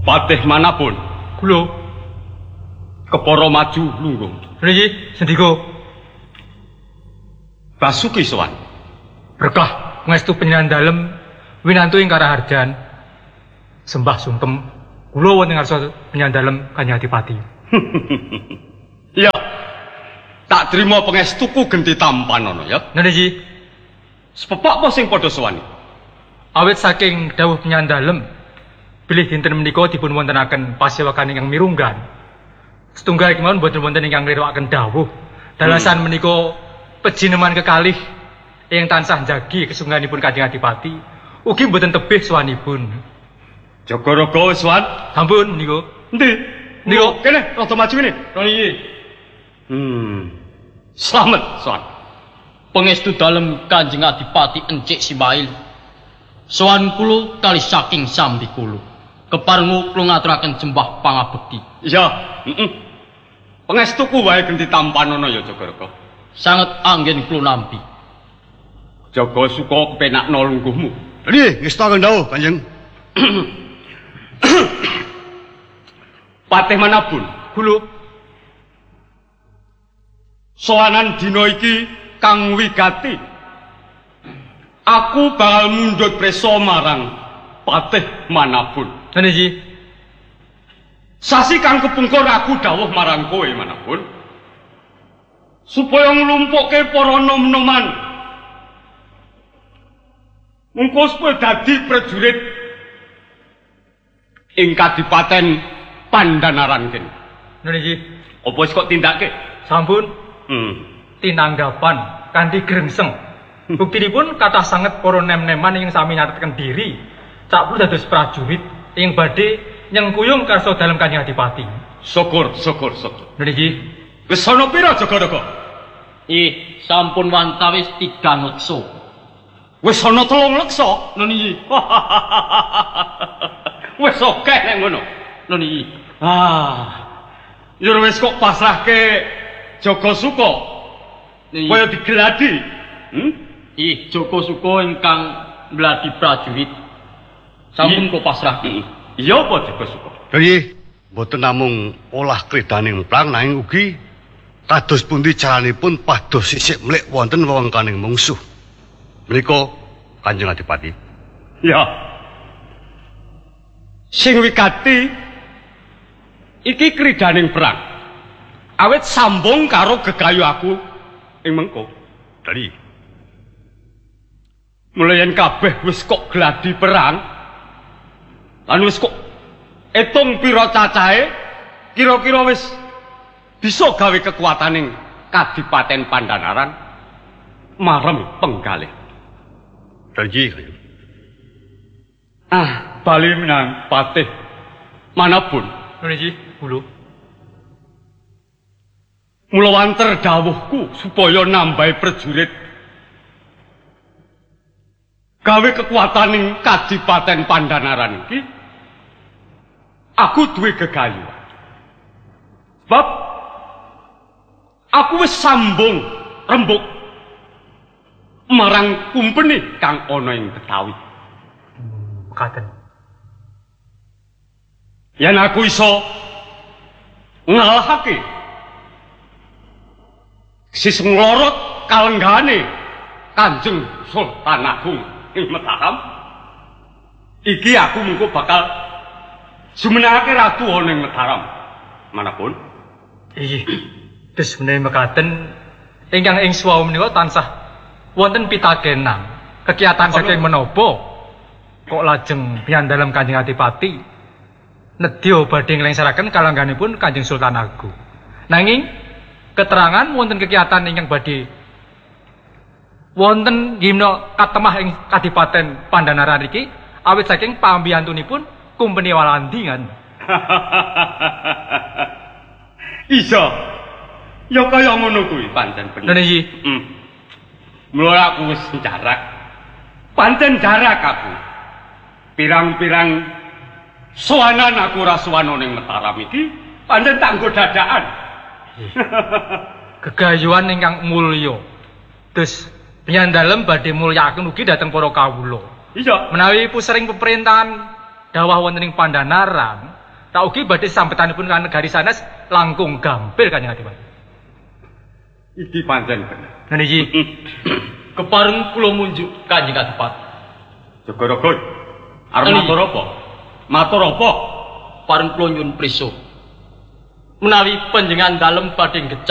Patih manapun kula kepara maju lungguh. nggih sendika Basuki sowan berkah ngestu panjenengan dalem winantu ing Karaharjan sembah sungkem kula wonten ngarsa panjenengan dalem Kanjeng Adipati. Ya tak trima pangestuku genti tampanana ya. Nggih Sepepak apa sing padha sowani? awit saking dawuh panjenengan dalem bilih dinten menika dipun wontenaken pasewakan ingkang mirunggan. Setunggal kemawon boten wonten ingkang nglirwakaken dawuh. Dalasan menika pejineman kekalih ing tansah njagi kesungguhanipun Kanjeng Adipati ugi boten tebih sowanipun. Jagaraga wis wan. Sampun niku. Endi? Niku kene rada maju ini. nggih. Slamet sowan. Pangestu dalem Kanjeng Adipati Encik Simail. Sowan kula kali saking sambi kula. Keparengu kula ngaturaken jembah pangabekti. Iya, pangestuku wae genti tampanana ya Jagaraga. Sanget anggen kula nampi. Jaga suka kepenakno lungguhmu. Nggih, ngesta dawuh, Kanjeng. Patih manapun Kula sowanan dina iki kang wigati. Aku bakal mundhut prisa marang patih manapun. nggih. Sasi kang kepungkur aku dawuh marang kowe manapun. Supaya nglumpukke para nom-noman. Engko supaya dadi prajurit ing Kadipaten Pandhanaran kene. Nggih. Apa wis kok tindakke? Sampun tinanggapan kanthi grengseng. Buktinipun kathah sanget para nem-neman ing sami nyatetken diri saperlu dados prajurit ing badhe nyengkuyung karsa dalem Kanjeng Adipati. Syukur. Nggih. Wis ana pira Jagaraga? Sampun wantawis 3 leksa. Wis ana 3 leksa. Nggih. Wis akeh nek ngono. Nggih. Yen wis kok pasrahke Jaga Suka. Kaya digeladi. Joko Suka ingkang mladi prajurit. Sampun kok pasrahke. Iya apa Jaga Suka? Nggih, mboten namung olah kredaning perang nanging ugi kados pundi caranipun pados sisik mlik wonten wewengkoning mungsuh. Menika Kanjeng Adipati. Ya. Sing wigati iki kredaning perang. Awit sambung karo gegayu aku ing mengko. Dari Mulai yen kabeh wis kok gladi perang. Lan wis kok etung pira cacahe, kira-kira wis bisa gawe kekuataning Kadipaten Pandhanaran marem penggalih. Dari Bali menang patih manapun. Nggih, kula. Mula wanter dawuhku supaya nambahi prajurit gawe kekuataning Kadipaten Pandhanaran iki. Aku duwe gegayuhan. Sebab aku wis sambung rembug marang kumpeni kang ana ing Betawi. Mekaten. Yen aku iso ngalahake sisung lorot kalenggane Kanjeng Sultan Agung ing Mataram, iki aku mengko bakal jumenengake ratu ana ing Mataram manapun. Iya, terus menawi mekaten ingkang ing swau menika tansah wonten pitakenan kegiatan saking menapa kok lajeng piandhalem Kanjeng Adipati nedya badhe nglengsaraken kalangganipun Kanjeng Sultan Agung. Nanging keterangan wonten kegiatan ingkang badhe wonten gimna katemah ing Kadipaten Pandhanaran iki awit saking pambiyantunipun Kumpeni Walandingan. Iya. Ya kaya ngono kuwi pancen bener. Nggih. Mula aku wis jarak. Pancen jarak aku. Pirang-pirang sowanan aku ora sowan ning Mataram iki pancen tak nggo dadakan. Gegayuhan ingkang mulya. Terus piandhalem badhe mulyakaken ugi dhateng para kawula. Iya. Menawi pusering pemerintahan dawah wonten ing Pandhanaran tak ugi badhe sampetanipun kan negari sanes langkung gampil Kanjeng Adipati. Iki pancen bener. Nah niki Kepareng kula munjuk Kanjeng Adipati. Jogorogo. Arep matur apa? Matur apa? Pareng kula nyuwun prisa. Menawi panjenengan dalem badhe